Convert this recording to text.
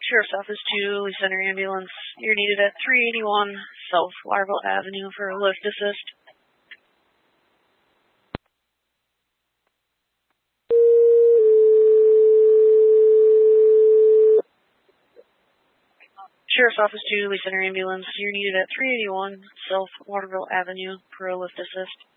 Sheriff's Office 2, Lee Center Ambulance. You're needed at 381 South Larville Avenue for a lift assist. Sheriff's Office 2, Lee Center Ambulance. You're needed at 381 South Waterville Avenue for a lift assist.